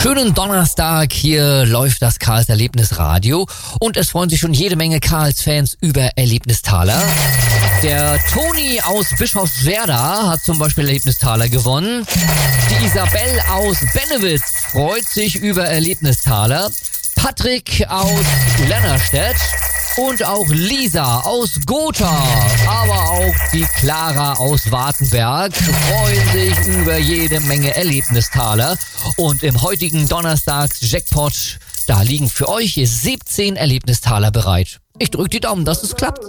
Schönen Donnerstag, hier läuft das Karls Erlebnisradio und es freuen sich schon jede Menge Karls-Fans über Erlebnistaler. Der Toni aus Bischofswerda hat zum Beispiel Erlebnistaler gewonnen. Die Isabel aus Bennewitz freut sich über Erlebnistaler. Patrick aus Lennerstedt und auch Lisa aus Gotha, aber auch die Clara aus Wartenberg freuen sich über jede Menge Erlebnistaler. Und im heutigen Donnerstags-Jackpot, da liegen für euch 17 Erlebnistaler bereit. Ich drücke die Daumen, dass es klappt.